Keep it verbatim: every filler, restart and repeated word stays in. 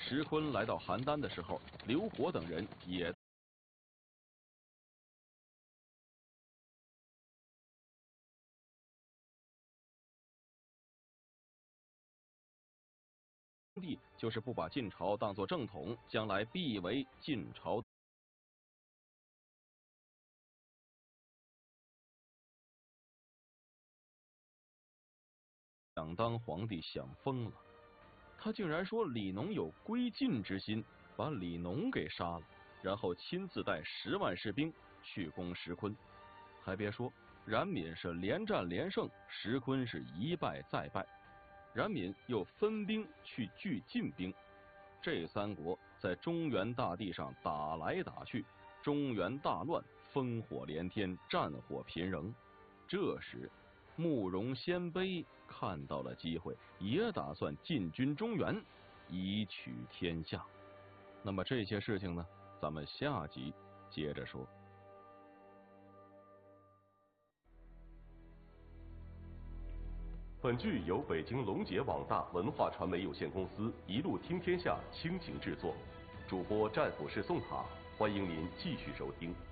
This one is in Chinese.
石坤来到邯郸的时候，刘火等人也目的就是不把晋朝当作正统，将来必为晋朝。想当皇帝想疯了，他竟然说李农有归晋之心，把李农给杀了，然后亲自带十万士兵去攻石坤。还别说，冉闵是连战连胜，石坤是一败再败。冉闵又分兵去拒晋兵，这三国在中原大地上打来打去，中原大乱，烽火连天，战火频仍。这时慕容鲜卑看到了机会，也打算进军中原，以取天下。那么这些事情呢，咱们下集接着说。 本剧由北京龙杰网大文化传媒有限公司一路听天下倾情制作，主播战斧是宋塔，欢迎您继续收听。